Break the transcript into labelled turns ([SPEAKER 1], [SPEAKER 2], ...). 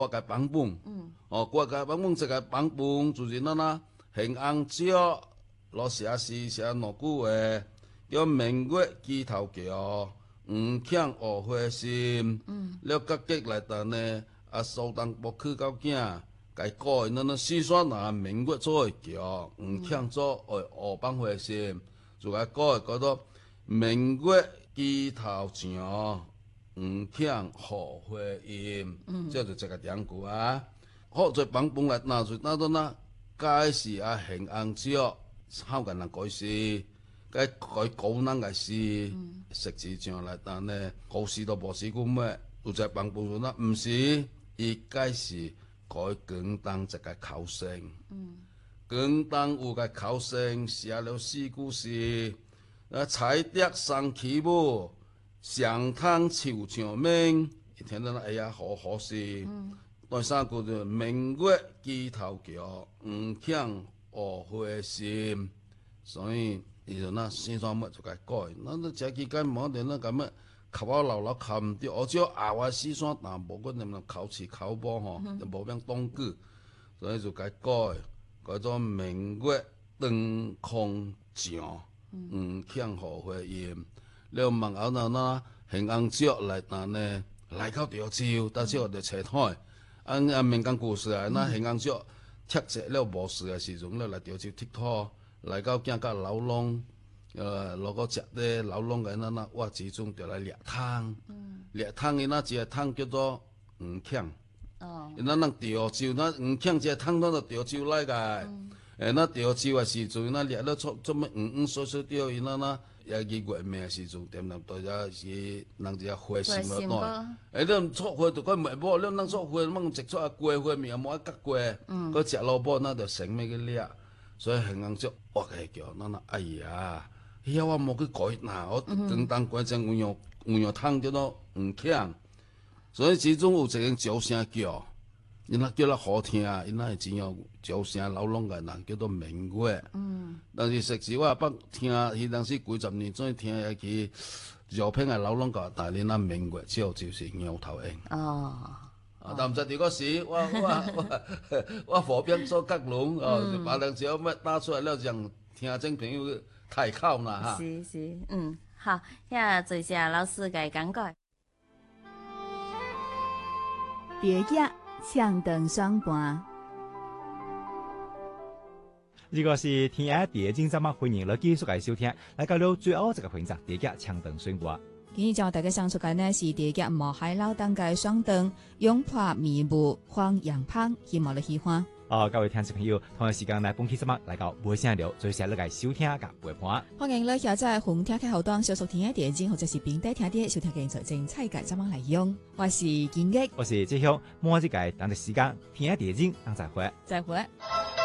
[SPEAKER 1] 我嘅版本，我嘅版本这个版本就是平安石落写诗写两句话，叫明月枝头桥，黄腔学花心。了角结来等呢，苏东坡去到囝，该改四川明月做的桥，黄腔做河浜花心，就该改做明月枝头桥。黄腔好花音，这就这个两句啊。好在版本来拿出解释平安石好个人改诗，改古人个诗，实际上来但呢，古诗都无诗句咩？有只版本毋是伊解释改广东一个口声。广东有个口声写了四句诗，彩蝶双起舞。上汤树上面，听到哎呀，好诗。第三句就明月枝头桥，黄腔学花心。所以伊就四川么就该改。这期间无定咁么口口流流考唔到，而且话四川但无个能考试考补就无变当句，所以就该改做明月灯空照，黄腔学花音。了问后平安石来呢，来到潮州，但是我哋车台，民间故事平安石拆石了无事嘅时阵，来潮州佚佗，来到囝甲老农，落个食咧老农嘅挖之中就来掠汤，掠汤伊一个汤叫做黄腔，因潮州黄腔一个汤就潮州来个，潮州嘅时阵掠了做么小小钓伊也去月命时阵，点到遐是人只花心无带，你错花就快袂无，你人错花，莫直出鸡花面，莫甲鸡，佮食萝卜就成咩去掠，所以平安石挖起叫，哎呀，遐我莫去改我广东改成有样汤叫做黄腔，所以始终有一个招声叫。因叫得好听，因会真有招声老拢个人叫做明月。但是实际我捌听，迄当时几十年前听下去，绕片个老拢个，但恁明月只有就是牛头鹰。但毋知伫个时，我河边做角龙别人只要么打出来了，让听众朋友太靠啦哈。
[SPEAKER 2] 是，好，遐多谢老师嘅讲解。
[SPEAKER 3] 蝶叶唱灯双盘，
[SPEAKER 4] 如果是天下蝶精，咱们欢迎来继续来收听，来到了最后这个环节，蝶叶唱灯双盘。
[SPEAKER 3] 今日教大家上出嘅呢是蝶叶冒海老当嘅双灯，拥破迷雾黄杨芳，希望你喜欢。
[SPEAKER 4] 各位听众朋友，同一时间来本期节目来到无声聊，最先来收听甲陪伴。
[SPEAKER 3] 欢迎你下载红听客户端小数听嘅电影，或者是平底听啲收听嘅财精彩嘅怎么嚟用？我是金益，
[SPEAKER 4] 我是志雄，末一届等的时间听电影，等再会。
[SPEAKER 3] 再会。